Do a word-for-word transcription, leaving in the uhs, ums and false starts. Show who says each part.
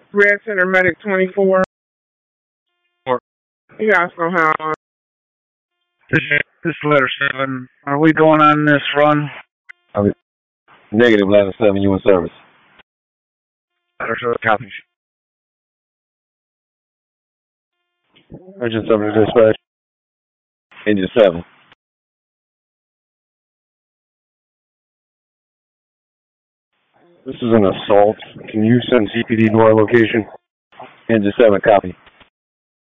Speaker 1: Red Center Medic twenty-four.
Speaker 2: Or
Speaker 1: Yeah, so how?
Speaker 2: this, this letter seven. Are we going on this run?
Speaker 3: I mean, negative ladder seven. You in service?
Speaker 2: Letter seven, copy.
Speaker 3: Engine seven to dispatch. Engine seven. This is an assault. Can you send C P D to our location? Engine seven, copy.